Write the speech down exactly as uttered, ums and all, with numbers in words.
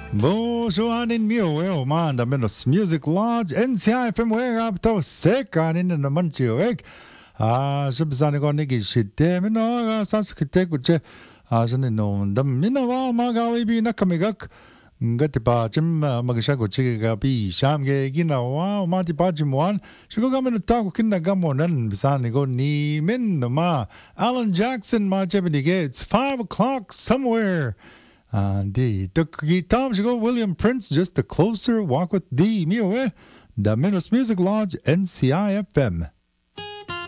Bosoanin mio man da menos Music Lodge N C I F M wega to sekanin na naman chiwek. Ah, sabsani ko nigi shite mino ga saskite kuche. Ah, sani no da minawa magawi bi nakamigak. Ngati pa chim magisha ko chiga bi sham ge ginawa mati pa chimwan. Shigo ga mino tako kinna gamonan bisani ko ni min ma Alan Jackson ma chebinige. It's five o'clock somewhere. Indeed. The Tom should go William Prince, just a closer walk with thee. Mio, eh? The Menos Music Lodge, N C I F M.